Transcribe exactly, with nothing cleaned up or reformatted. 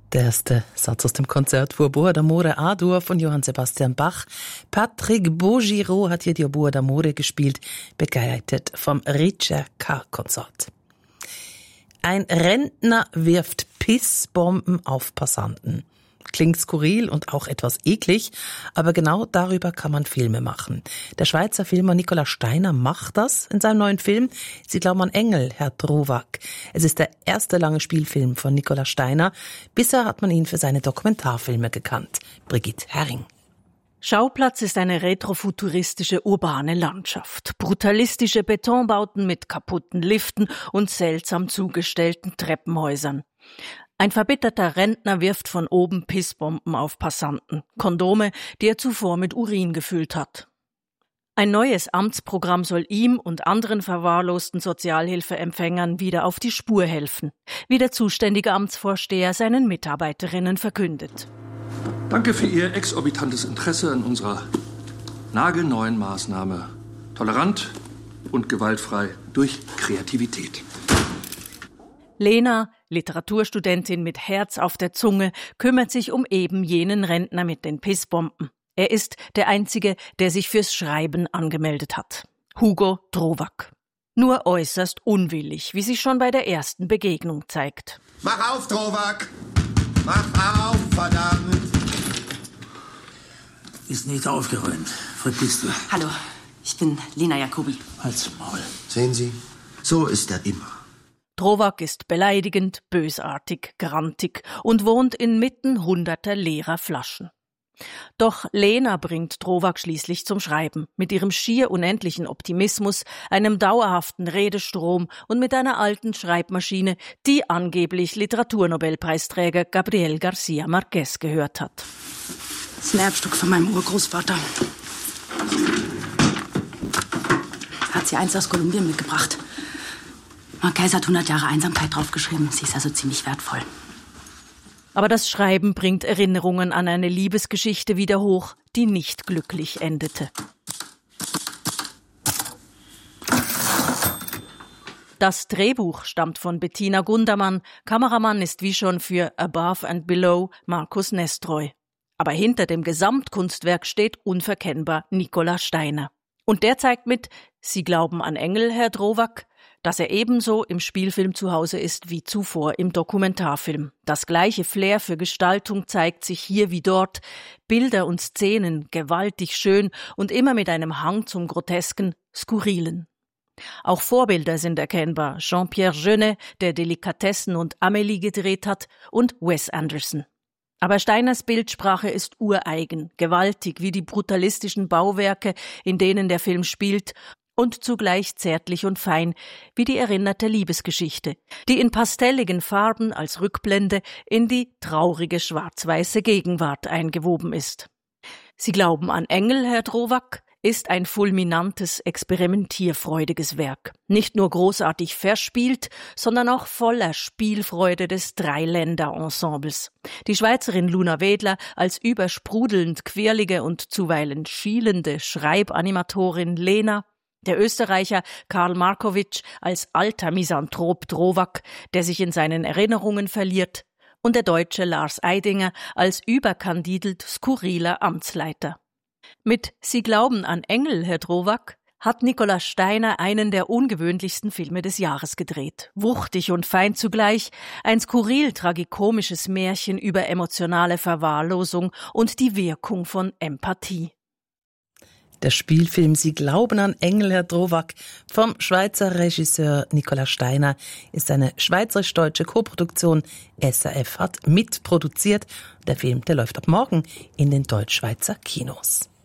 Der erste Satz aus dem Konzert für Boa d'Amore A-Dur von Johann Sebastian Bach. Patrick Bouguereau hat hier die Boa d'Amore gespielt, begleitet vom Ricercar-Konsort. Ein Rentner wirft Pissbomben auf Passanten. Klingt skurril und auch etwas eklig, aber genau darüber kann man Filme machen. Der Schweizer Filmer Nicola Steiner macht das in seinem neuen Film Sie glauben an Engel, Herr Drowak. Es ist der erste lange Spielfilm von Nicola Steiner. Bisher hat man ihn für seine Dokumentarfilme gekannt. Brigitte Herring. Schauplatz ist eine retrofuturistische urbane Landschaft. Brutalistische Betonbauten mit kaputten Liften und seltsam zugestellten Treppenhäusern. Ein verbitterter Rentner wirft von oben Pissbomben auf Passanten, Kondome, die er zuvor mit Urin gefüllt hat. Ein neues Amtsprogramm soll ihm und anderen verwahrlosten Sozialhilfeempfängern wieder auf die Spur helfen, wie der zuständige Amtsvorsteher seinen Mitarbeiterinnen verkündet. Danke für Ihr exorbitantes Interesse an unserer nagelneuen Maßnahme. Tolerant und gewaltfrei durch Kreativität. Lena, Literaturstudentin mit Herz auf der Zunge, kümmert sich um eben jenen Rentner mit den Pissbomben. Er ist der Einzige, der sich fürs Schreiben angemeldet hat. Hugo Drowak. Nur äußerst unwillig, wie sich schon bei der ersten Begegnung zeigt. Mach auf, Drowak! Mach auf, verdammt! Ist nicht aufgeräumt. Verpiss dich. Hallo, ich bin Lena Jacobi. Halt's Maul. Sehen Sie, so ist er immer. Drowak ist beleidigend, bösartig, grantig und wohnt inmitten hunderter leerer Flaschen. Doch Lena bringt Drowak schließlich zum Schreiben, mit ihrem schier unendlichen Optimismus, einem dauerhaften Redestrom und mit einer alten Schreibmaschine, die angeblich Literaturnobelpreisträger Gabriel García Márquez gehört hat. Das ist ein Erbstück von meinem Urgroßvater. Hat sie eins aus Kolumbien mitgebracht. Márquez hat hundert Jahre Einsamkeit draufgeschrieben. Sie ist also ziemlich wertvoll. Aber das Schreiben bringt Erinnerungen an eine Liebesgeschichte wieder hoch, die nicht glücklich endete. Das Drehbuch stammt von Bettina Gundermann. Kameramann ist wie schon für Above and Below Markus Nestroy. Aber hinter dem Gesamtkunstwerk steht unverkennbar Nicola Steiner. Und der zeigt mit Sie glauben an Engel, Herr Drowak, dass er ebenso im Spielfilm zu Hause ist wie zuvor im Dokumentarfilm. Das gleiche Flair für Gestaltung zeigt sich hier wie dort. Bilder und Szenen gewaltig schön und immer mit einem Hang zum Grotesken, Skurrilen. Auch Vorbilder sind erkennbar. Jean-Pierre Jeunet, der Delikatessen und Amélie gedreht hat, und Wes Anderson. Aber Steiners Bildsprache ist ureigen, gewaltig wie die brutalistischen Bauwerke, in denen der Film spielt, und zugleich zärtlich und fein, wie die erinnerte Liebesgeschichte, die in pastelligen Farben als Rückblende in die traurige schwarz-weiße Gegenwart eingewoben ist. Sie glauben an Engel, Herr Drowak, ist ein fulminantes, experimentierfreudiges Werk. Nicht nur großartig verspielt, sondern auch voller Spielfreude des Dreiländer-Ensembles. Die Schweizerin Luna Wedler als übersprudelnd quirlige und zuweilen schielende Schreibanimatorin Lena, der Österreicher Karl Markowitsch als alter Misanthrop Drowak, der sich in seinen Erinnerungen verliert, und der Deutsche Lars Eidinger als überkandidelt skurriler Amtsleiter. Mit Sie glauben an Engel, Herr Drowak, hat Nicola Steiner einen der ungewöhnlichsten Filme des Jahres gedreht. Wuchtig und fein zugleich, ein skurril tragikomisches Märchen über emotionale Verwahrlosung und die Wirkung von Empathie. Der Spielfilm Sie glauben an Engel, Herr Drowak vom Schweizer Regisseur Nicola Steiner ist eine schweizerisch-deutsche Koproduktion. S R F hat mitproduziert. Der Film, der läuft ab morgen in den Deutschschweizer Kinos.